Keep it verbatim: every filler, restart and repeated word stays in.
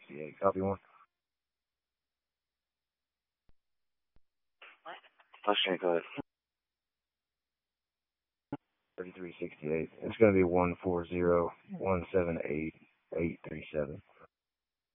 sixty-eight. Copy one. Mustang, go ahead. thirty-three sixty-eight. It's going to be one four zero one seven eight eight three seven.